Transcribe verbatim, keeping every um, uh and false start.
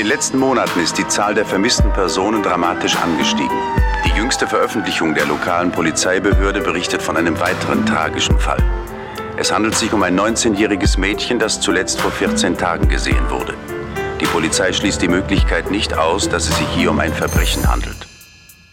den letzten Monaten ist die Zahl der vermissten Personen dramatisch angestiegen. Die jüngste Veröffentlichung der lokalen Polizeibehörde berichtet von einem weiteren tragischen Fall. Es handelt sich um ein neunzehnjähriges Mädchen, das zuletzt vor vierzehn Tagen gesehen wurde. Die Polizei schließt die Möglichkeit nicht aus, dass es sich hier um ein Verbrechen handelt.